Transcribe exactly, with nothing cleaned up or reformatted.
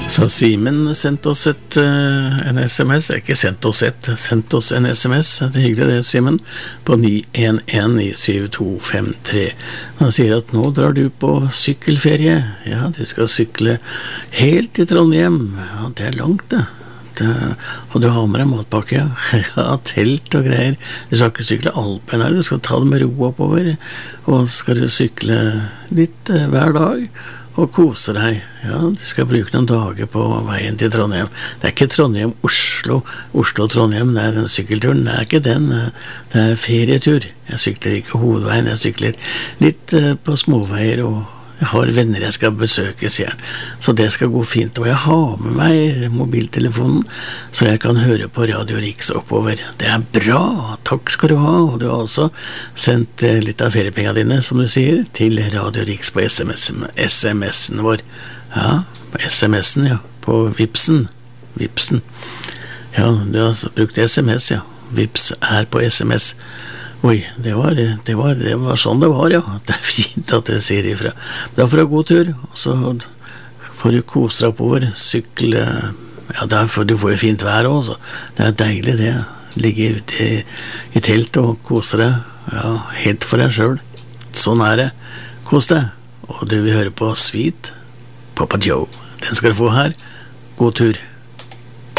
Så Simen sendte oss et, uh, en sms, ikke sendt oss et, sendt oss en sms, det er hyggelig det, Simen, på ni en en ni syv to fem tre. Han sier at nå drar du på sykkelferie, ja, du skal sykle helt til Trondheim, ja, det er langt det. Det, og du har med deg matpakke, ja, ja, telt og greier. Du skal ikke sykle Alpen her, du skal ta det med ro oppover, og skal du sykle litt uh, hver dag, og kose deg. Ja, du skal bruke noen dager på veien til Trondheim. Det er ikke Trondheim-Oslo, Oslo-Trondheim, det er den sykkelturen, det er ikke den, det er ferietur. Jeg sykler ikke hovedveien, jeg sykler litt uh, på småveier, og jeg har venner jeg skal besøke, sier han. Så det skal gå fint, og jeg har med meg mobiltelefonen, så jeg kan høre på Radio Riks oppover. Det er bra, takk skal du ha, og du har også sendt litt av feriepengene dine, som du sier, til Radio Riks på SMS-en, SMS-en vår. Ja, på SMS-en, ja, på Vipsen, Vipsen. Ja, du har brukt SMS, ja. Vips er på SMS. Oi, det var, det, var, det var sånn det var, ja. Det er fint at du sier ifra. Da får du ha god tur, og så får du kose deg oppover, sykle, ja, der får du får jo fint vær også. Det er deilig det, ligge ute i, i telt og kose deg, ja, helt for deg selv. Sånn er det. Kos deg, og du vil høre på Sweet Papa Joe. Den skal du få her. God tur.